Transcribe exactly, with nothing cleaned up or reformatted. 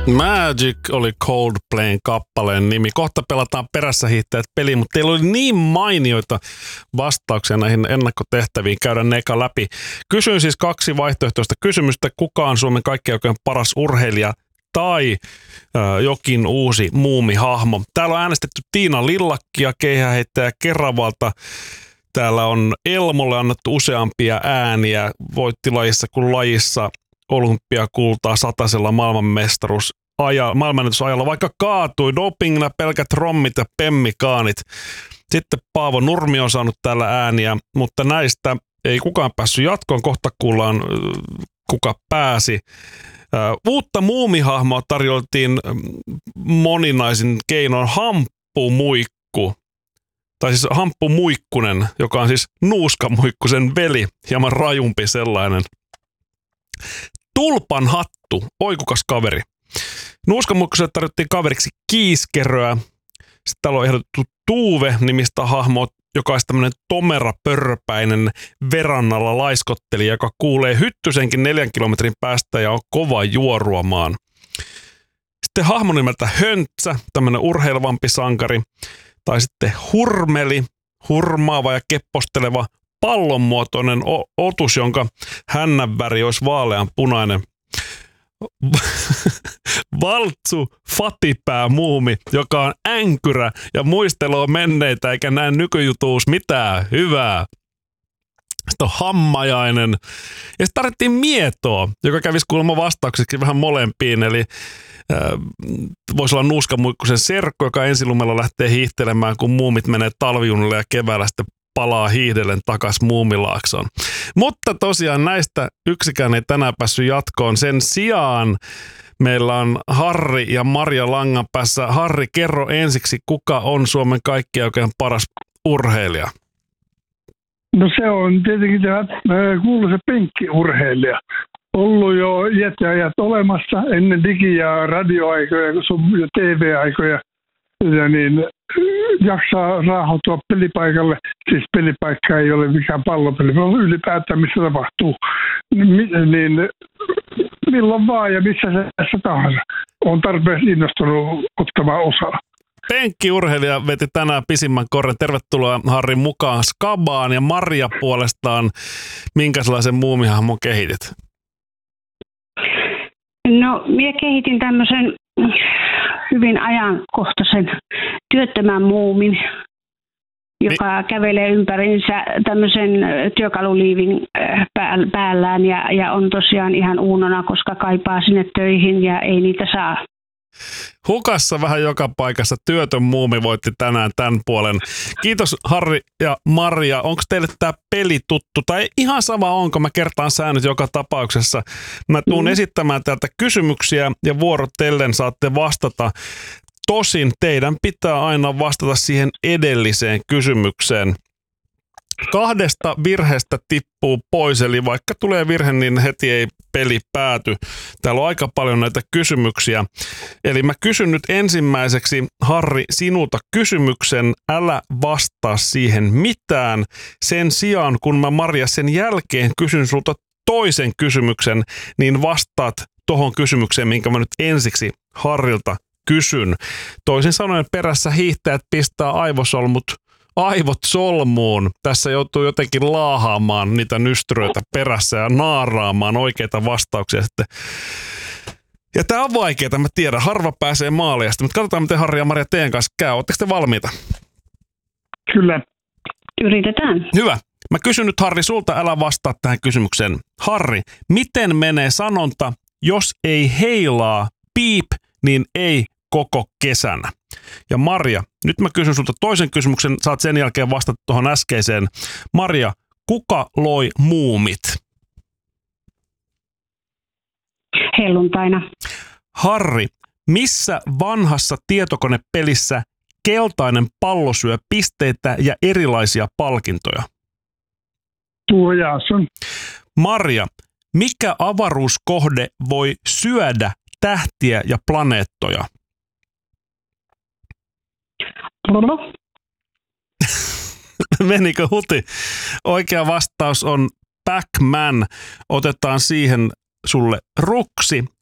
Magic oli Coldplayn kappaleen nimi. Kohta pelataan perässä hiihtäjät peli, mutta teillä oli niin mainioita vastauksia näihin ennakkotehtäviin. Käydään ne eka läpi. Kysyin siis kaksi vaihtoehtoista kysymystä. Kuka on Suomen kaikkein oikein paras urheilija tai äh, jokin uusi muumihahmo? Täällä on äänestetty Tiina Lillakkia, keihäänheittäjä Keravalta. Täällä on Elmolle annettu useampia ääniä. Voitti lajissa kuin lajissa olympiakultaa satasella maailmanmestaruus aja, maailmanennätysajalla, vaikka kaatui dopingina pelkät rommit ja pemmikaanit. Sitten Paavo Nurmi on saanut täällä ääniä, mutta näistä ei kukaan päässyt jatkoon. Kohta kuullaan, kuka pääsi. Uutta muumihahmoa tarjoltiin moninaisin keinoin Hamppumuikku. Tai siis Hamppumuikkunen, joka on siis Nuuskamuikkusen veli, hieman rajumpi sellainen. Tulpan hattu, oikukas kaveri. Nuuskamuikkuselle tarjottiin kaveriksi Kiiskeröä. Sitten täällä on ehdotettu Tuuve-nimistä hahmoa, joka on tämmöinen tomera pörpäinen verannalla laiskottelija, joka kuulee hyttysenkin neljän kilometrin päästä ja on kova juoruamaan. Sitten hahmo nimeltä Höntsä, tämmöinen urheilevampi sankari. Tai sitten Hurmeli, hurmaava ja kepposteleva pallonmuotoinen otus, jonka hännän väri olisi vaalean punainen. Valtsu Fatipää muumi, joka on änkyrä ja muisteloo menneitä eikä näe nykyjutuus mitään hyvää. Sitten on Hammajainen. Ja sitten tarvittiin Mietoa, joka kävisi kuulemma vastaukseksi vähän molempiin. Eli äh, voisi olla Nuuskamuikkusen serkku, joka ensilumella lähtee hiihtelemään, kun muumit menee talvijunille ja keväällä sitten palaa hiihdellen takas Muumilaaksoon. Mutta tosiaan näistä yksikään ei tänään päässyt jatkoon. Sen sijaan meillä on Harri ja Marja langan päässä. Harri, kerro ensiksi, kuka on Suomen kaikkien oikein paras urheilija? No se on tietenkin tämä kuuluisa penkkiurheilija. Ollut jo iät ja ajat olemassa ennen digi- ja radioaikoja, ja T V-aikoja. Ja niin jaksaa raahautua pelipaikalle. Siis pelipaikka ei ole mikään pallopeli, vaan ylipäätään missä tapahtuu. Niin milloin vaan ja missä se tässä tahansa. On tarpeeksi innostunut ottamaan osaa. Penkkiurheilija veti tänään pisimmän korren. Tervetuloa Harri mukaan Skabaan. Ja Marja puolestaan, minkä sellaisen muumihahmon kehitit? No, minä kehitin tämmöisen hyvin ajankohtaisen työttömän muumin, joka Mi- kävelee ympärinsä tämmöisen työkaluliivin päällään ja, ja on tosiaan ihan uunona, koska kaipaa sinne töihin ja ei niitä saa. Hukassa vähän joka paikassa. Työtön muumi voitti tänään tämän puolen. Kiitos Harri ja Marja. Onko teille tämä peli tuttu? Tai ihan sama onko, mä kertaan säännöt joka tapauksessa. Mä tuun mm. esittämään täältä kysymyksiä ja vuorotellen saatte vastata. Tosin teidän pitää aina vastata siihen edelliseen kysymykseen. Kahdesta virheestä tippuu pois, eli vaikka tulee virhe, niin heti ei peli pääty. Täällä on aika paljon näitä kysymyksiä. Eli mä kysyn nyt ensimmäiseksi, Harri, sinulta kysymyksen. Älä vastaa siihen mitään. Sen sijaan, kun mä Marja sen jälkeen kysyn sulta toisen kysymyksen, niin vastaat tohon kysymykseen, minkä mä nyt ensiksi Harrilta kysyn. Toisin sanoen perässä hiihtäjät pistää aivosolmut aivot solmuun. Tässä joutuu jotenkin laahaamaan niitä nystyröitä perässä ja naaraamaan oikeita vastauksia sitten. Ja tää on vaikeaa, mä tiedän. Harva pääsee maaliin. Mutta katsotaan, miten Harri ja Marja teidän kanssa käy. Oletteko te valmiita? Kyllä. Yritetään. Hyvä. Mä kysyn nyt Harri sulta, älä vastaa tähän kysymykseen. Harri, miten menee sanonta, jos ei heilaa piip, niin ei koko kesänä? Ja Marja, nyt mä kysyn sulta toisen kysymyksen, saat sen jälkeen vastata tuohon äskeiseen. Marja, kuka loi muumit? Helluntaina. Harri, missä vanhassa tietokonepelissä keltainen pallo syö pisteitä ja erilaisia palkintoja? Tuo Jason. Marja, mikä avaruuskohde voi syödä tähtiä ja planeettoja? Menikö huti? Oikea vastaus on Pac-Man. Otetaan siihen sulle ruksi.